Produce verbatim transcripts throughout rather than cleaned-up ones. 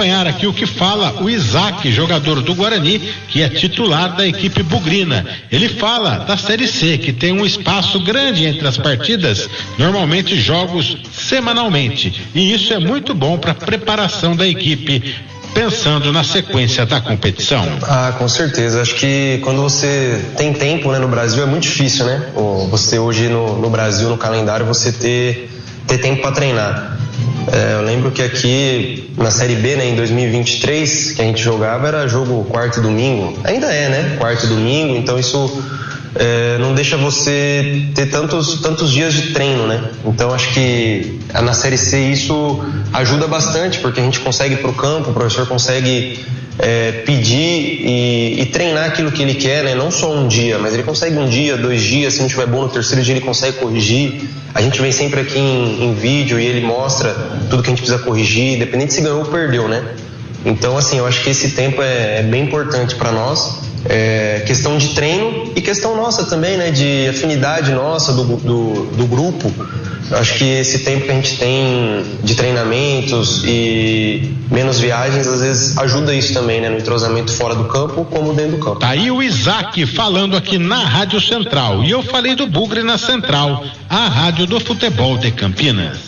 acompanhar aqui o que fala o Isaac, jogador do Guarani, que é titular da equipe bugrina. Ele fala da Série C, que tem um espaço grande entre as partidas, normalmente jogos semanalmente, e isso é muito bom para a preparação da equipe, pensando na sequência da competição. Ah, com certeza. Acho que quando você tem tempo, né, no Brasil é muito difícil, né? Você hoje no, no Brasil, no calendário, você ter, ter tempo para treinar. É, eu lembro que aqui na Série B, né, em dois mil e vinte e três, que a gente jogava era jogo quarto e domingo. Ainda é, né? Quarto e domingo, então isso é, não deixa você ter tantos, tantos dias de treino, né? Então acho que na Série C isso ajuda bastante, porque a gente consegue ir pro campo, o professor consegue é, pedir e, e treinar aquilo que ele quer, né? Não só um dia, mas ele consegue um dia, dois dias, se não estiver bom no terceiro dia ele consegue corrigir. A gente vem sempre aqui em, em vídeo e ele mostra tudo que a gente precisa corrigir, independente se ganhou ou perdeu, né? Então assim, eu acho que esse tempo é, é bem importante para nós. É, questão de treino e questão nossa também, né, de afinidade nossa do, do, do grupo. Eu acho que esse tempo que a gente tem de treinamentos e menos viagens, às vezes ajuda isso também, né, no entrosamento fora do campo como dentro do campo. Tá aí o Isaac falando aqui na Rádio Central, e eu falei do Bugre na Central, a rádio do futebol de Campinas.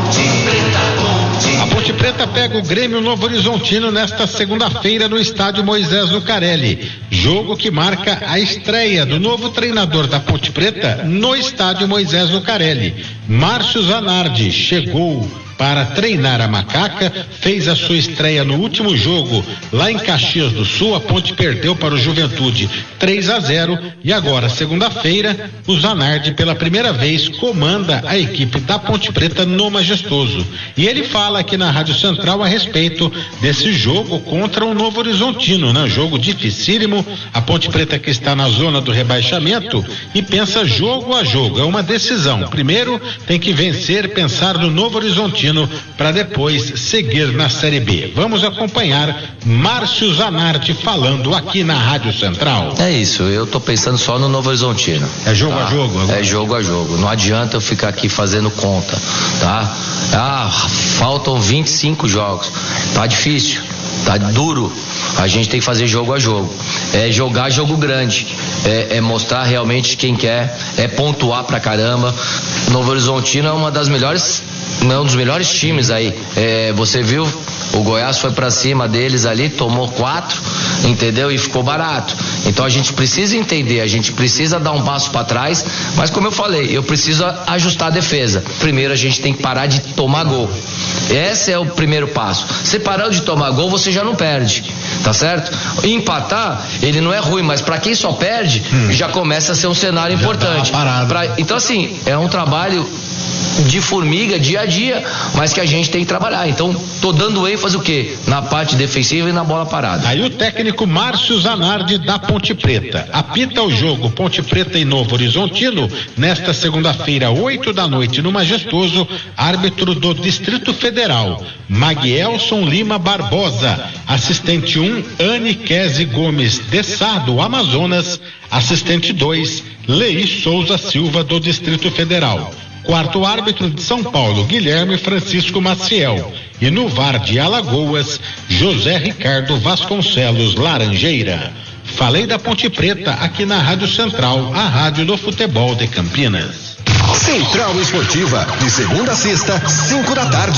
A Ponte Preta pega o Grêmio Novo Horizontino nesta segunda-feira no estádio Moisés Lucarelli, jogo que marca a estreia do novo treinador da Ponte Preta no estádio Moisés Lucarelli. Márcio Zanardi chegou para treinar a macaca, fez a sua estreia no último jogo lá em Caxias do Sul. A Ponte perdeu para o Juventude três a zero e agora, segunda-feira, o Zanardi pela primeira vez comanda a equipe da Ponte Preta no Majestoso, e ele fala aqui na Rádio Central a respeito desse jogo contra o Novo Horizontino, né? Jogo dificílimo, a Ponte Preta que está na zona do rebaixamento e pensa jogo a jogo, é uma decisão. Primeiro tem que vencer, pensar no Novo Horizontino para depois seguir na Série B. Vamos acompanhar Márcio Zanardi falando aqui na Rádio Central. É isso, eu tô pensando só no Novo Horizontino. É jogo tá? a jogo? Agora. É jogo a jogo, não adianta eu ficar aqui fazendo conta, tá? Ah, faltam vinte e cinco jogos, tá difícil, tá duro, a gente tem que fazer jogo a jogo, é jogar jogo grande, é, é mostrar realmente quem quer, é pontuar pra caramba. Novo Horizontino é uma das melhores, um dos melhores times aí, é, você viu, o Goiás foi pra cima deles ali, tomou quatro, entendeu? E ficou barato. Então a gente precisa entender, a gente precisa dar um passo para trás, mas como eu falei, eu preciso ajustar a defesa. Primeiro a gente tem que parar de tomar gol. Esse é o primeiro passo. Você parando de tomar gol, você já não perde, tá certo? Empatar, ele não é ruim, mas para quem só perde, hum. já começa a ser um cenário já importante. Pra, então assim, é um trabalho de formiga dia a dia, mas que a gente tem que trabalhar. Então, tô dando ênfase o quê? Na parte defensiva e na bola parada. Aí o técnico Márcio Zanardi da Ponte Preta apita o jogo Ponte Preta e Novo Horizontino nesta segunda-feira, oito da noite, no Majestoso. Árbitro do Distrito Federal, Maguielson Lima Barbosa. Assistente um, Anne Kese Gomes de Sá, do Amazonas. Assistente dois, Lei Souza Silva, do Distrito Federal. Quarto árbitro de São Paulo, Guilherme Francisco Maciel. E no V A R de Alagoas, José Ricardo Vasconcelos Laranjeira. Falei da Ponte Preta aqui na Rádio Central, a rádio do futebol de Campinas. Central Esportiva, de segunda a sexta, cinco da tarde.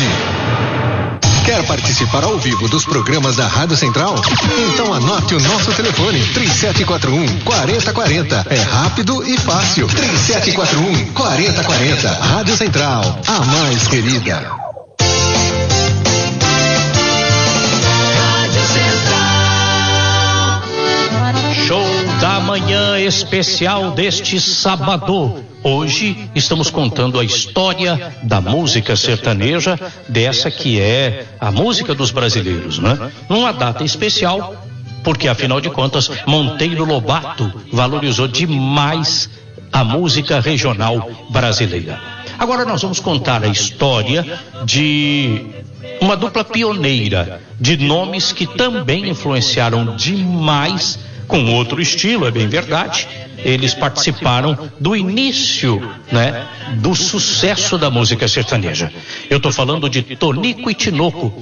Quer participar ao vivo dos programas da Rádio Central? Então anote o nosso telefone, três sete quatro um, quatro zero quatro zero. É rápido e fácil. três sete quatro um, quatro zero quatro zero. Rádio Central, a mais querida. Show da manhã especial deste sábado. Hoje estamos contando a história da música sertaneja, dessa que é a música dos brasileiros, né? Numa data especial, porque afinal de contas, Monteiro Lobato valorizou demais a música regional brasileira. Agora nós vamos contar a história de uma dupla pioneira, de nomes que também influenciaram demais com outro estilo, é bem verdade. Eles participaram do início, né, do sucesso da música sertaneja. Eu estou falando de Tonico e Tinoco.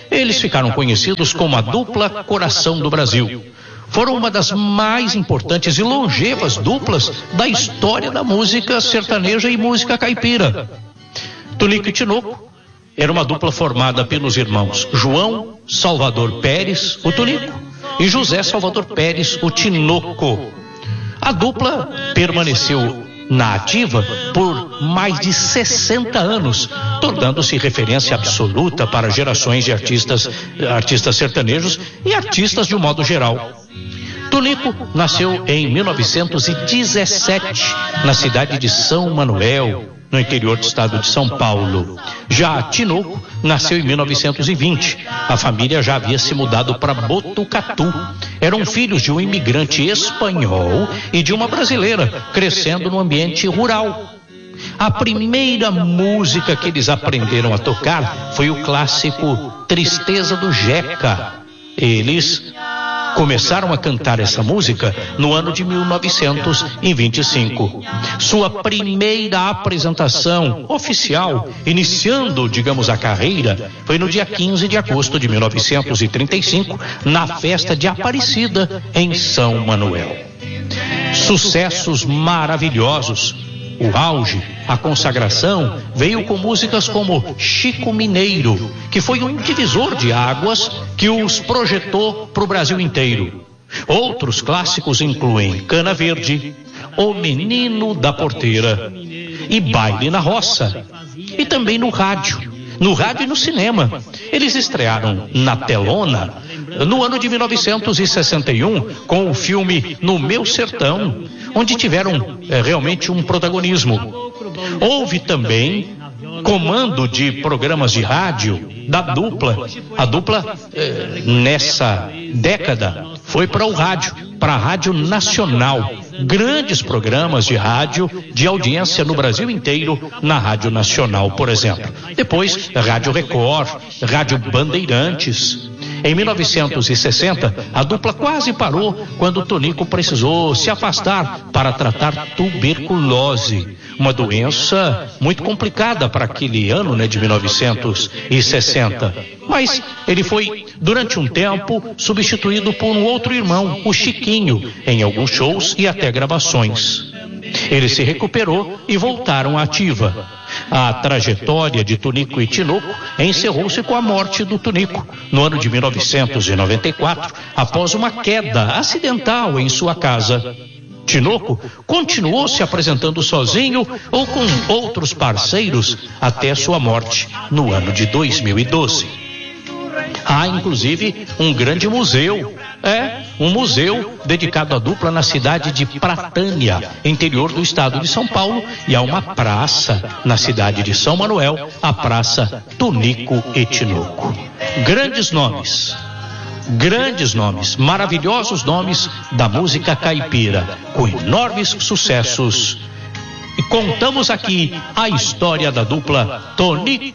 Eles ficaram conhecidos como a dupla Coração do Brasil. Foram uma das mais importantes e longevas duplas da história da música sertaneja e música caipira. Tonico e Tinoco era uma dupla formada pelos irmãos João Salvador Pérez, o Tonico, e José Salvador Pérez, o Tinoco. A dupla permaneceu na ativa por mais de sessenta anos, tornando-se referência absoluta para gerações de artistas, artistas sertanejos e artistas de um modo geral. Tonico nasceu em mil novecentos e dezessete, na cidade de São Manuel, no interior do estado de São Paulo. Já Tinoco nasceu em mil novecentos e vinte. A família já havia se mudado para Botucatu. Eram filhos de um imigrante espanhol e de uma brasileira, crescendo no ambiente rural. A primeira música que eles aprenderam a tocar foi o clássico Tristeza do Jeca. Eles começaram a cantar essa música no ano de mil novecentos e vinte e cinco. Sua primeira apresentação oficial, iniciando, digamos, a carreira, foi no dia quinze de agosto de mil novecentos e trinta e cinco, na festa de Aparecida, em São Manuel. Sucessos maravilhosos. O auge, a consagração, veio com músicas como Chico Mineiro, que foi um divisor de águas que os projetou para o Brasil inteiro. Outros clássicos incluem Cana Verde, O Menino da Porteira e Baile na Roça. E também no rádio, no rádio e no cinema. Eles estrearam na telona no ano de mil novecentos e sessenta e um com o filme No Meu Sertão, onde tiveram é, realmente um protagonismo. Houve também comando de programas de rádio da dupla. A dupla é, nessa década foi para o rádio, para a Rádio Nacional. Grandes programas de rádio de audiência no Brasil inteiro, na Rádio Nacional, por exemplo. Depois, Rádio Record, Rádio Bandeirantes. Em mil novecentos e sessenta, a dupla quase parou quando o Tonico precisou se afastar para tratar tuberculose, uma doença muito complicada para aquele ano, né, de mil novecentos e sessenta. Mas ele foi, durante um tempo, substituído por um outro irmão, o Chiquinho, em alguns shows e até gravações. Ele se recuperou e voltaram à ativa. A trajetória de Tonico e Tinoco encerrou-se com a morte do Tonico, no ano de mil novecentos e noventa e quatro, após uma queda acidental em sua casa. Tinoco continuou se apresentando sozinho ou com outros parceiros até sua morte, no ano de dois mil e doze. Há, inclusive, um grande museu, é, um museu dedicado à dupla na cidade de Pratânia, interior do estado de São Paulo, e há uma praça na cidade de São Manuel, a Praça Tonico e Tinoco. Grandes nomes, grandes nomes, maravilhosos nomes da música caipira, com enormes sucessos. E contamos aqui a história da dupla Tonico